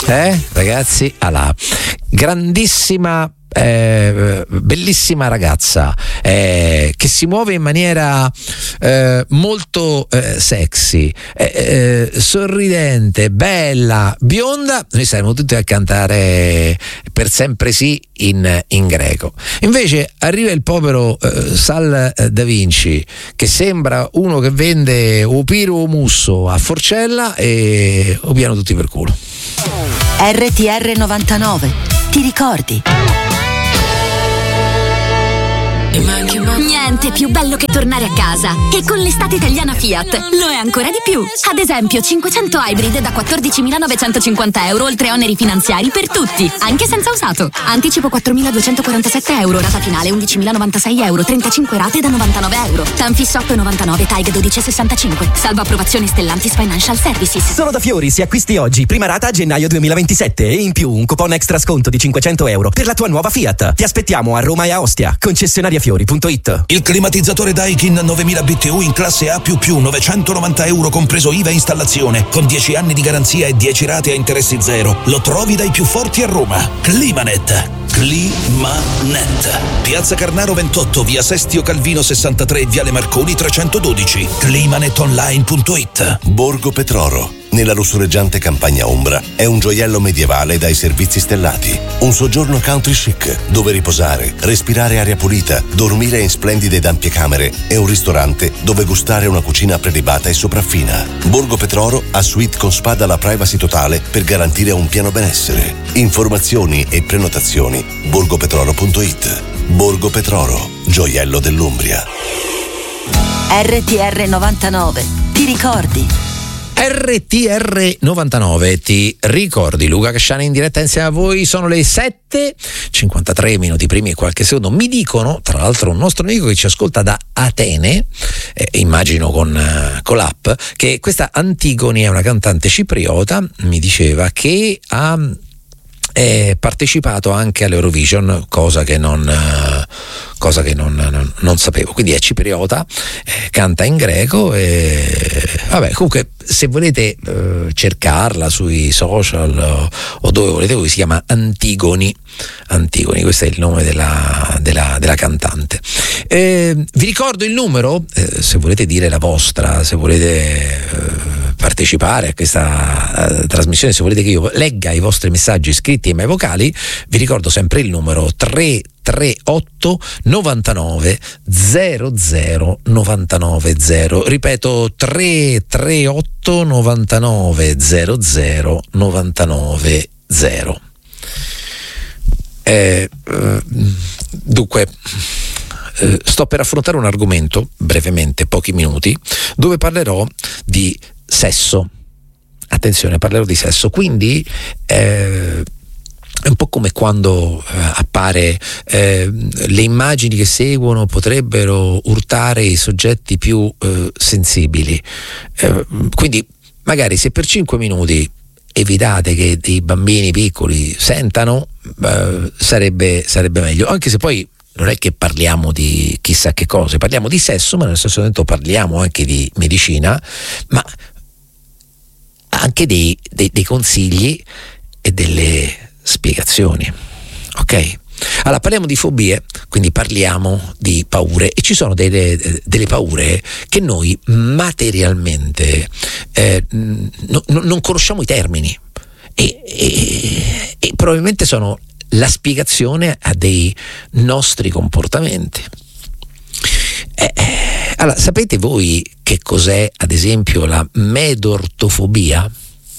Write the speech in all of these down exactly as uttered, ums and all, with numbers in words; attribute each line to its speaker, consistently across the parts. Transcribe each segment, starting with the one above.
Speaker 1: Eh, ragazzi, alla grandissima Eh, bellissima ragazza eh, che si muove in maniera eh, molto eh, sexy, eh, eh, sorridente, bella, bionda. Noi saremo tutti a cantare Per sempre sì in, in greco. Invece arriva il povero eh, Sal Da Vinci, che sembra uno che vende o piro o musso a Forcella, e lo piano tutti per culo.
Speaker 2: R T R novantanove, ti ricordi?
Speaker 3: Niente più bello che tornare a casa. E con l'estate italiana Fiat lo è ancora di più. Ad esempio cinquecento Hybrid da quattordicimilanovecentocinquanta euro, oltre oneri finanziari per tutti, anche senza usato. Anticipo quattromiladuecentoquarantasette euro, rata finale undicimilanovantasei euro, trentacinque rate da novantanove euro. Tanfisso otto virgola novantanove, T A G dodici virgola sessantacinque. Salvo approvazione Stellantis Financial Services.
Speaker 4: Solo da Fiori, se acquisti oggi, prima rata a gennaio duemilaventisette, e in più un coupon extra sconto di cinquecento euro per la tua nuova Fiat. Ti aspettiamo a Roma e a Ostia, concessionaria fiori punto it.
Speaker 5: Il climatizzatore Daikin novemila B T U in classe A più più, novecentonovanta euro compreso I V A e installazione, con dieci anni di garanzia e dieci rate a interessi zero. Lo trovi dai più forti a Roma. Climanet. Climanet. Piazza Carnaro ventotto, via Sestio Calvino sessantatré, viale Marconi trecentododici. climanetonline punto it.
Speaker 6: Borgo Petroro, nella lussureggiante campagna ombra, è un gioiello medievale dai servizi stellati. Un soggiorno country chic, dove riposare, respirare aria pulita, dormire in splendide ed ampie camere, e un ristorante dove gustare una cucina prelibata e sopraffina. Borgo Petroro ha suite con spa dalla privacy totale per garantire un pieno benessere. Informazioni e prenotazioni borgopetroro punto it. Borgo Petroro, gioiello dell'Umbria.
Speaker 2: R T R novantanove, ti ricordi?
Speaker 1: R T R novantanove, ti ricordi? Luca Casciani in diretta insieme a voi. Sono le sette e cinquantatré minuti primi e qualche secondo. Mi dicono, tra l'altro, un nostro amico che ci ascolta da Atene, eh, immagino con, uh, con l'app, che questa Antigoni è una cantante cipriota. Mi diceva che ha è partecipato anche all'Eurovision, cosa che non uh, cosa che non, non, non sapevo. Quindi è cipriota, eh, canta in greco e vabbè, comunque se volete uh, cercarla sui social o, o dove volete voi, si chiama Antigoni. Antigoni, questo è il nome della, della, della cantante. Eh, vi ricordo il numero, eh, se volete dire la vostra, se volete eh, partecipare a questa uh, trasmissione, se volete che io legga i vostri messaggi scritti e mai vocali, vi ricordo sempre il numero tre tre otto novantanove zero zero novantanove zero. Ripeto, tre tre otto novantanove zero zero novantanove zero. Eh, eh, dunque eh, sto per affrontare un argomento brevemente, pochi minuti, dove parlerò di sesso. Attenzione, parlerò di sesso, quindi eh, è un po' come quando eh, appare eh, le immagini che seguono potrebbero urtare i soggetti più eh, sensibili, eh, quindi magari se per cinque minuti evitate che dei bambini piccoli sentano, eh, sarebbe, sarebbe meglio, anche se poi non è che parliamo di chissà che cose, parliamo di sesso, ma nello stesso momento parliamo anche di medicina, ma anche dei, dei, dei consigli e delle spiegazioni. Ok? Allora parliamo di fobie, quindi parliamo di paure, e ci sono delle, delle paure che noi materialmente eh, no, no, non conosciamo i termini e, e, e probabilmente sono la spiegazione a dei nostri comportamenti. Eh, allora, sapete voi che cos'è ad esempio la medortofobia?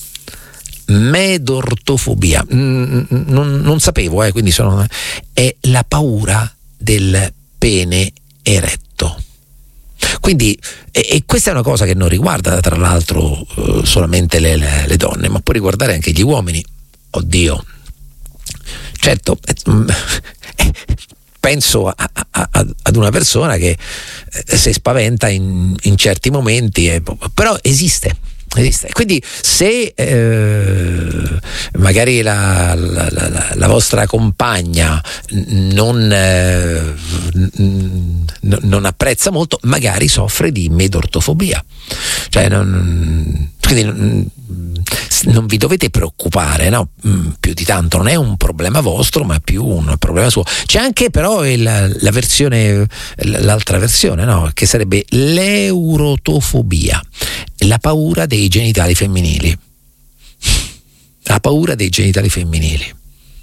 Speaker 1: Medortofobia, mm, non, non sapevo, eh, quindi sono, è la paura del pene eretto. Quindi, e, e questa è una cosa che non riguarda tra l'altro eh, solamente le, le, le donne, ma può riguardare anche gli uomini. Oddio, certo, eh, penso a, a, a, ad una persona che eh, si spaventa in, in certi momenti, eh, però esiste. Esiste. Quindi se eh, magari la, la, la, la vostra compagna non, eh, n- non apprezza molto, magari soffre di medortofobia, cioè non, quindi non vi dovete preoccupare, no? Più di tanto, non è un problema vostro, ma più un problema suo. C'è anche però il, la versione, l'altra versione, no? Che sarebbe l'eurotofobia, la paura dei genitali femminili. La paura dei genitali femminili.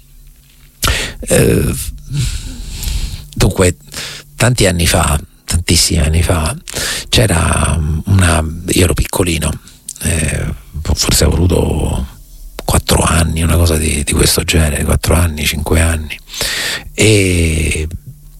Speaker 1: Eh, dunque, tanti anni fa, tantissimi anni fa, c'era una, io ero piccolino, eh, forse avevo avuto quattro anni, una cosa di, di questo genere, quattro anni, cinque anni, e,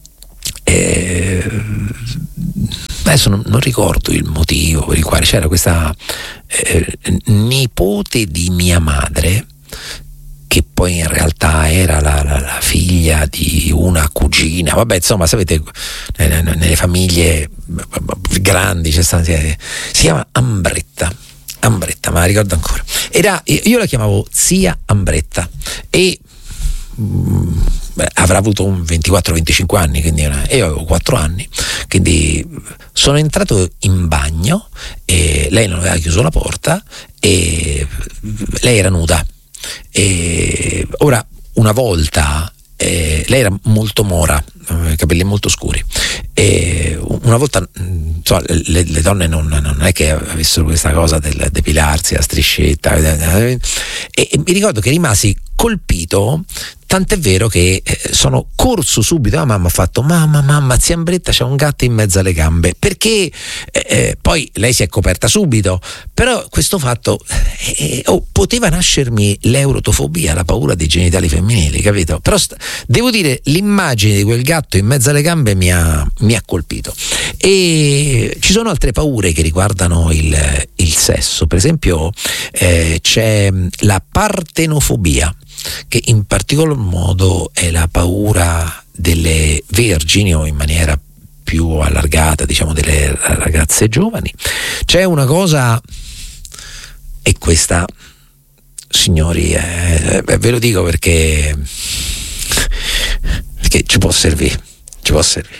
Speaker 1: e adesso non, non ricordo il motivo per il quale c'era questa eh, nipote di mia madre, che poi in realtà era la, la, la figlia di una cugina, vabbè, insomma, sapete, nelle, nelle famiglie grandi c'è stata, si chiama Ambretta, Ambretta, ma la ricordo ancora. Era, io la chiamavo zia Ambretta e mh, beh, avrà avuto un ventiquattro venticinque anni, quindi era, e io avevo quattro anni, quindi sono entrato in bagno e lei non aveva chiuso la porta e lei era nuda. E ora, una volta eh, lei era molto mora, eh, capelli molto scuri, e una volta insomma, le, le donne non, non è che avessero questa cosa del depilarsi a striscetta, e, e mi ricordo che rimasi colpito, tant'è vero che sono corso subito. La mamma ha fatto: mamma, mamma, zia Ambretta c'ha un gatto in mezzo alle gambe, perché eh, poi lei si è coperta subito, però questo fatto eh, oh, poteva nascermi l'eurotofobia, la paura dei genitali femminili, capito? Però st- devo dire, l'immagine di quel gatto in mezzo alle gambe mi ha, mi ha colpito. E ci sono altre paure che riguardano il, il sesso, per esempio eh, c'è la partenofobia, che in particolar modo è la paura delle vergini, o in maniera più allargata, diciamo, delle ragazze giovani. C'è una cosa, e questa, signori, eh, ve lo dico perché perché ci può servire, ci può servire.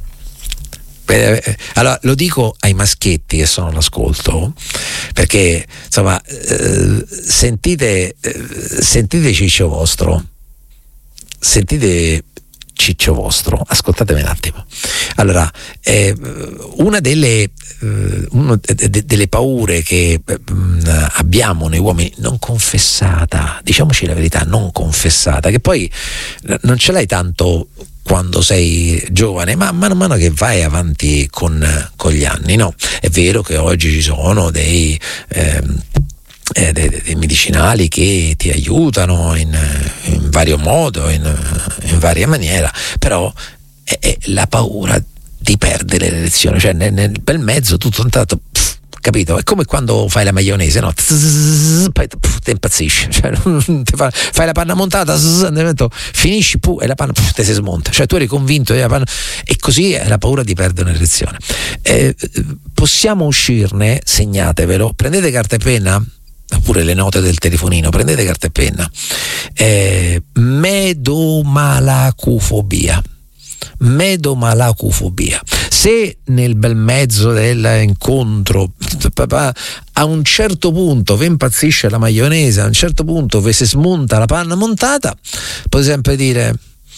Speaker 1: Allora, lo dico ai maschietti che sono all'ascolto, perché insomma eh, sentite eh, sentite ciccio vostro sentite ciccio vostro ascoltatemi un attimo. Allora, eh, una delle eh, una de, de, delle paure che eh, abbiamo noi uomini, non confessata, diciamoci la verità, non confessata, che poi non ce l'hai tanto quando sei giovane, ma mano a mano che vai avanti con, con gli anni, no? È vero che oggi ci sono dei, ehm, eh, dei, dei medicinali che ti aiutano in, in vario modo, in, in varia maniera, però è, è la paura di perdere l'elezione, cioè nel, nel bel mezzo tutto intanto, pff, capito? È come quando fai la maionese, no? Poi ti impazzisci, cioè, fa, fai la panna montata, finisci, pu, e la panna te si smonta, cioè tu eri convinto della panna, e così è la paura di perdere un'erezione. Eh, possiamo uscirne, segnatevelo, prendete carta e penna, oppure le note del telefonino, prendete carta e penna. Eh, medomalacufobia. Medomalacufobia. Se nel bel mezzo dell'incontro a un certo punto vi impazzisce la maionese, a un certo punto vi si smonta la panna montata, potete sempre dire: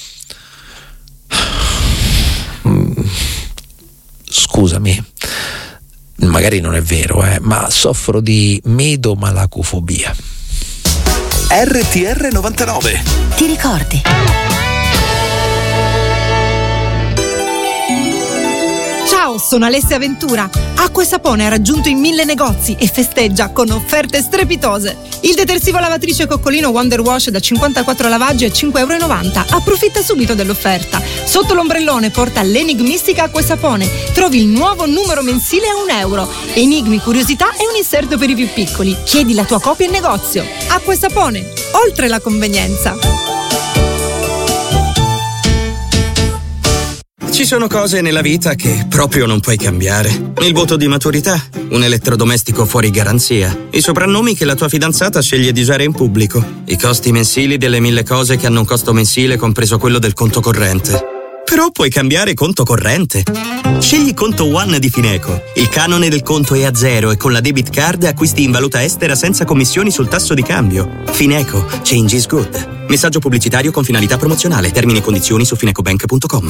Speaker 1: scusami, magari non è vero, eh, ma soffro di medomalacufobia.
Speaker 5: R T R novantanove.
Speaker 2: Ti ricordi?
Speaker 7: Ciao, sono Alessia Ventura. Acqua e Sapone ha raggiunto i mille negozi e festeggia con offerte strepitose. Il detersivo lavatrice Coccolino Wonder Wash da cinquantaquattro lavaggi a cinque e novanta euro. Approfitta subito dell'offerta. Sotto l'ombrellone porta l'enigmistica Acqua e Sapone. Trovi il nuovo numero mensile a un euro. Enigmi, curiosità e un inserto per i più piccoli. Chiedi la tua copia in negozio. Acqua e Sapone, oltre la convenienza.
Speaker 8: Ci sono cose nella vita che proprio non puoi cambiare. Il voto di maturità, un elettrodomestico fuori garanzia, i soprannomi che la tua fidanzata sceglie di usare in pubblico, i costi mensili delle mille cose che hanno un costo mensile compreso quello del conto corrente. Però puoi cambiare conto corrente. Scegli Conto One di Fineco. Il canone del conto è a zero e con la debit card acquisti in valuta estera senza commissioni sul tasso di cambio. Fineco, change is good. Messaggio pubblicitario con finalità promozionale. Termini e condizioni su finecobank punto com.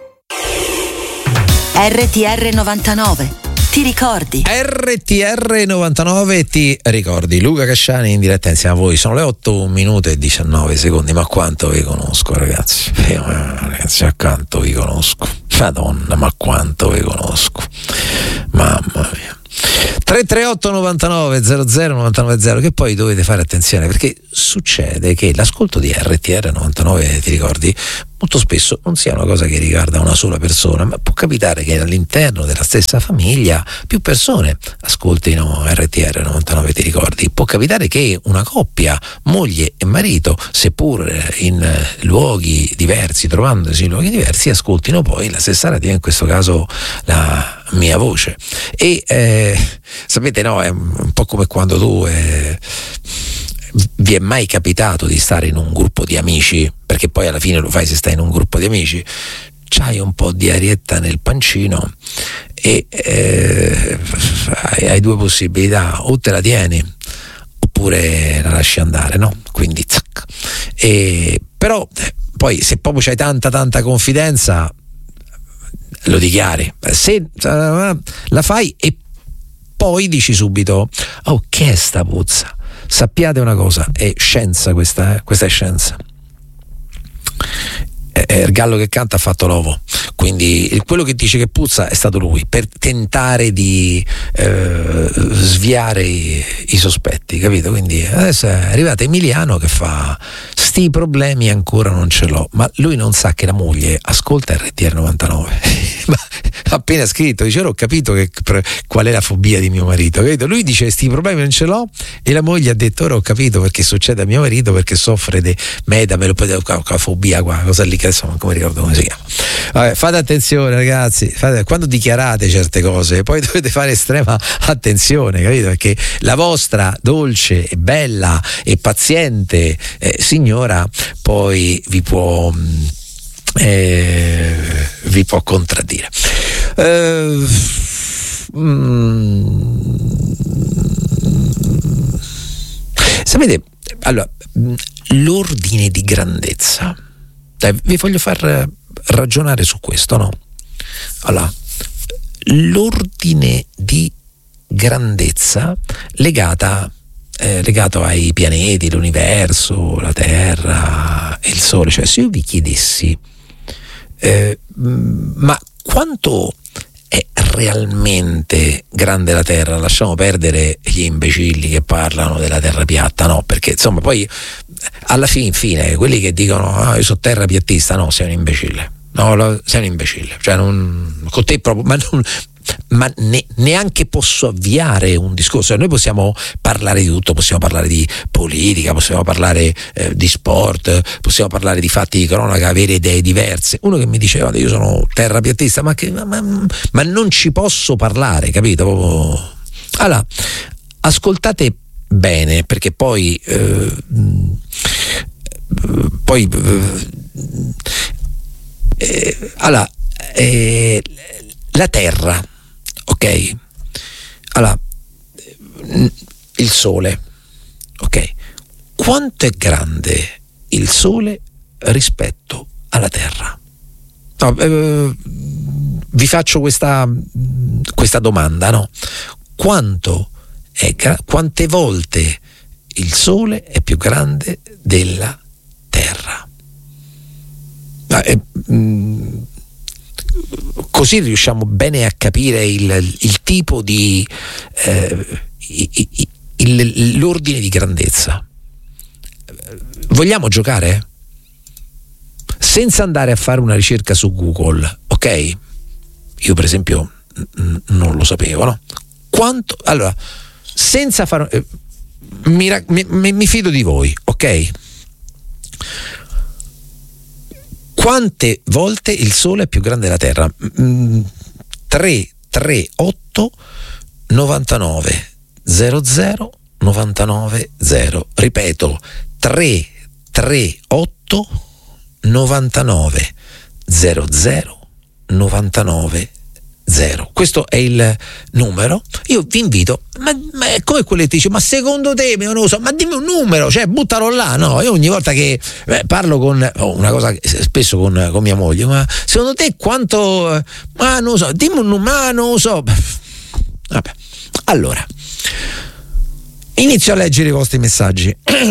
Speaker 2: R T R novantanove. Ti ricordi?
Speaker 1: R T R novantanove ti ricordi. Luca Casciani in diretta insieme a voi. Sono le otto minuti e diciannove secondi. Ma quanto vi conosco, ragazzi? Io, ragazzi, accanto vi conosco. Madonna, ma quanto vi conosco. Mamma mia. tre tre otto novantanove zero zero novantanove zero, che poi dovete fare attenzione, perché succede che l'ascolto di R T R novantanove, ti ricordi, molto spesso non sia una cosa che riguarda una sola persona, ma può capitare che all'interno della stessa famiglia più persone ascoltino R T R novantanove, ti ricordi. Può capitare che una coppia, moglie e marito, seppur in luoghi diversi, trovandosi in luoghi diversi, ascoltino poi la stessa radio, in questo caso la mia voce. E eh, sapete, no, è un po' come quando tu eh, vi è mai capitato di stare in un gruppo di amici, perché poi alla fine lo fai se stai in un gruppo di amici, c'hai un po' di arietta nel pancino e eh, hai, hai due possibilità: o te la tieni oppure la lasci andare, no? Quindi zac. E però poi se proprio c'hai tanta tanta confidenza lo dichiari. Se uh, la fai e poi dici subito: oh, che è sta puzza? Sappiate una cosa, è scienza questa, eh? Questa è scienza. Eh, il gallo che canta ha fatto l'ovo, quindi quello che dice che puzza è stato lui, per tentare di eh, sviare i, i sospetti, capito? Quindi adesso è arrivato Emiliano che fa: sti problemi ancora non ce l'ho, ma lui non sa che la moglie ascolta R T R novantanove. Ma appena scritto dice: ora ho capito che, qual è la fobia di mio marito, capito? Lui dice: sti problemi non ce l'ho, e la moglie ha detto: ora ho capito perché succede a mio marito, perché soffre di metamelopatofobia, qua cosa lì che adesso non mi ricordo come si chiama. Vabbè, fate attenzione, ragazzi, fate, quando dichiarate certe cose poi dovete fare estrema attenzione, capito? Perché la vostra dolce e bella e paziente eh, signora poi vi può eh, vi può contraddire. Eh, mm, sapete, allora, l'ordine di grandezza, dai, vi voglio far ragionare su questo, no? Allora, l'ordine di grandezza legata eh, legato ai pianeti, l'universo, la Terra, il Sole. Cioè, se io vi chiedessi eh, ma quanto è realmente grande la Terra, lasciamo perdere gli imbecilli che parlano della Terra piatta, no? Perché insomma poi alla fin fine quelli che dicono ah, io sono terra piattista, no, sei un imbecille, no, lo, sei un imbecille, cioè non, con te proprio, ma, non, ma ne, neanche posso avviare un discorso. Noi possiamo parlare di tutto, possiamo parlare di politica, possiamo parlare eh, di sport, possiamo parlare di fatti di cronaca, avere idee diverse. Uno che mi diceva io sono terrapiattista, ma, che, ma, ma, ma non ci posso parlare, capito? Allora, ascoltate bene, perché poi eh, poi eh, allora eh, la Terra, ok? Allora, il Sole, ok? Quanto è grande il Sole rispetto alla Terra? No, eh, vi faccio questa questa domanda, no? Quanto è gra- quante volte il Sole è più grande della Terra? Ah, eh, mh, così riusciamo bene a capire il, il tipo di eh, il, il, l'ordine di grandezza. Vogliamo giocare? Senza andare a fare una ricerca su Google, ok? Io per esempio n- non lo sapevo, no? Quanto, allora, senza fare eh, mi, mi, mi fido di voi, ok? Quante volte il Sole è più grande della Terra? Mm, tre tre otto novantanove zero zero novantanove zero. Ripeto, tre tre otto novantanove zero zero novantanove zero. Questo è il numero. Io vi invito, ma, ma è come quello che ti dice, ma secondo te, non lo so, ma dimmi un numero, cioè buttalo là. No, io ogni volta che eh, parlo con oh, una cosa che spesso con, con mia moglie, ma secondo te quanto, ma non lo so, dimmi un numero, ma non lo so. Vabbè. Allora, inizio a leggere i vostri messaggi.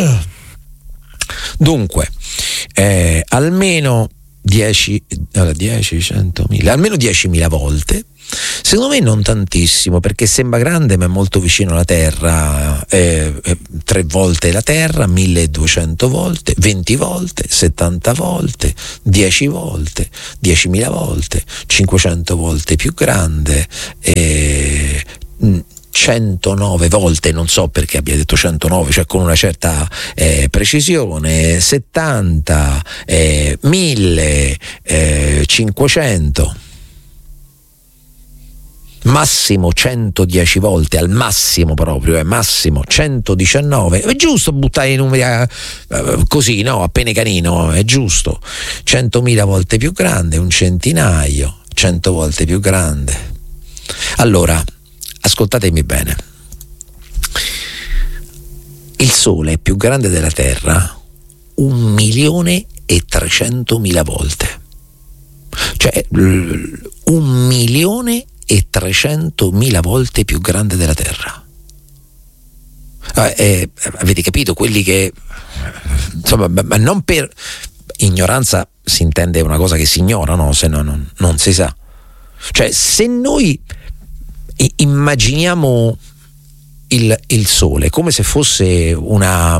Speaker 1: Dunque, eh, almeno dieci, dieci, centomila, almeno diecimila volte. Secondo me non tantissimo, perché sembra grande ma è molto vicino alla Terra. eh, eh, tre volte la Terra, milleduecento volte, venti volte, settanta volte, dieci volte, diecimila volte, cinquecento volte più grande, eh, centonove volte, non so perché abbia detto centonove, cioè con una certa eh, precisione, settanta, eh, mille, eh, cinquecento, massimo centodieci volte, al massimo proprio, è eh, massimo centodiciannove. È giusto buttare i numeri a, a, così, no? Appena canino, è giusto. centomila volte più grande, un centinaio, cento volte più grande. Allora, ascoltatemi bene. Il Sole è più grande della Terra un milione e trecentomila volte. Cioè un milione e trecentomila volte più grande della Terra. Eh, eh, avete capito? Quelli che insomma, ma non per ignoranza si intende una cosa che si ignora, no? Se no non, non si sa. Cioè, se noi immaginiamo il, il Sole come se fosse una,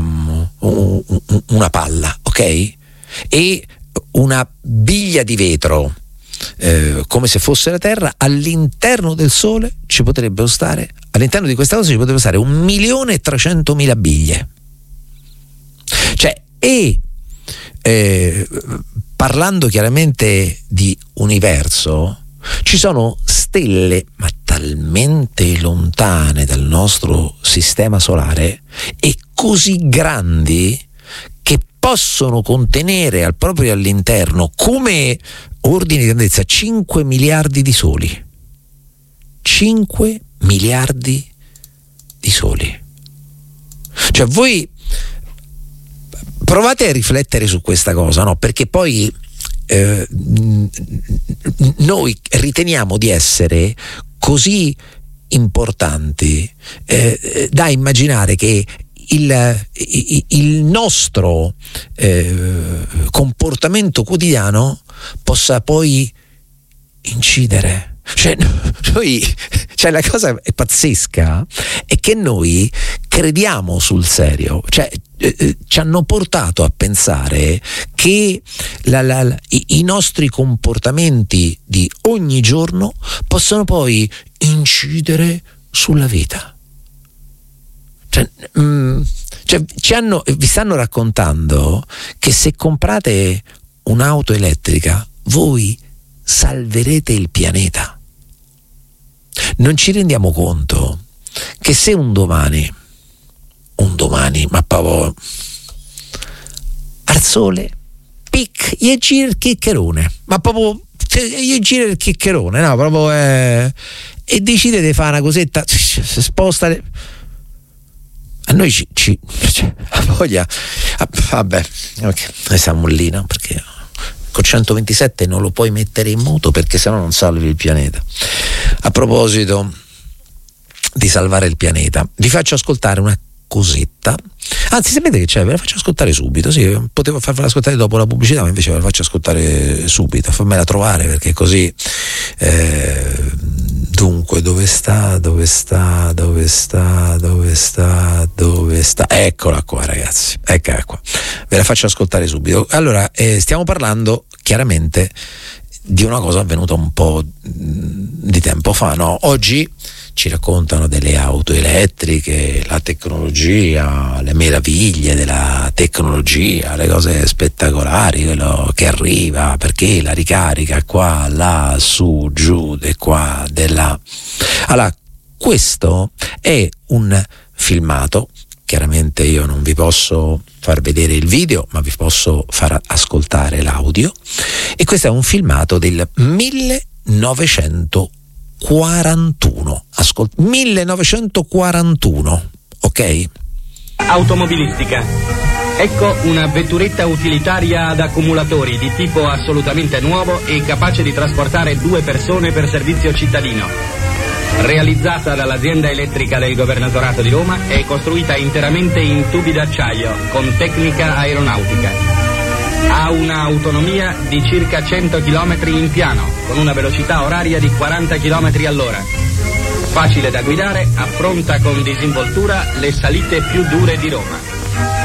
Speaker 1: una palla, ok? E una biglia di vetro eh, come se fosse la Terra, all'interno del Sole ci potrebbero stare, all'interno di questa cosa ci potrebbero stare un milione e trecentomila biglie. Cioè, e eh, parlando chiaramente di universo, ci sono stelle, ma talmente lontane dal nostro sistema solare e così grandi che possono contenere al proprio all'interno, come ordine di grandezza, cinque miliardi di soli. cinque miliardi di soli. Cioè, voi provate a riflettere su questa cosa, no? Perché poi Eh, noi riteniamo di essere così importanti eh, da immaginare che il, il nostro eh, comportamento quotidiano possa poi incidere. Cioè, noi, cioè la cosa è pazzesca, è che noi crediamo sul serio, cioè eh, ci hanno portato a pensare che la, la, la, i, i nostri comportamenti di ogni giorno possono poi incidere sulla vita. Cioè, mh, cioè ci hanno, vi stanno raccontando che se comprate un'auto elettrica voi salverete il pianeta. Non ci rendiamo conto che se un domani, un domani, ma proprio al Sole, pic, gli gira il chiccherone, ma proprio gli gira il chiccherone, no, proprio eh, e decide di fare una cosetta, si sposta. Le, a noi ci, ci cioè, a voglia, ah, vabbè, ok, noi siamo lì, no? Perché con centoventisette non lo puoi mettere in moto perché sennò non salvi il pianeta. A proposito di salvare il pianeta, vi faccio ascoltare una cosetta, anzi sapete che c'è, ve la faccio ascoltare subito. Sì, potevo farvela ascoltare dopo la pubblicità, ma invece ve la faccio ascoltare subito, fammela trovare perché così eh, dunque dove sta, dove sta, dove sta, dove sta, dove sta, eccola qua ragazzi, eccola qua, ve la faccio ascoltare subito. Allora eh, stiamo parlando chiaramente di una cosa avvenuta un po' di tempo fa, no? Oggi ci raccontano delle auto elettriche, la tecnologia, le meraviglie della tecnologia, le cose spettacolari, quello che arriva, perché la ricarica qua, là, su, giù, di qua, di là. Allora, questo è un filmato chiaramente io non vi posso far vedere il video, ma vi posso far ascoltare l'audio. E questo è un filmato del millenovecentoquarantuno. Ascol- millenovecentoquarantuno, ok?
Speaker 9: Automobilistica. Ecco una vetturetta utilitaria ad accumulatori di tipo assolutamente nuovo e capace di trasportare due persone per servizio cittadino. Realizzata dall'azienda elettrica del Governatorato di Roma, è costruita interamente in tubi d'acciaio con tecnica aeronautica. Ha un'autonomia di circa cento chilometri in piano, con una velocità oraria di quaranta chilometri all'ora. Facile da guidare, affronta con disinvoltura le salite più dure di Roma.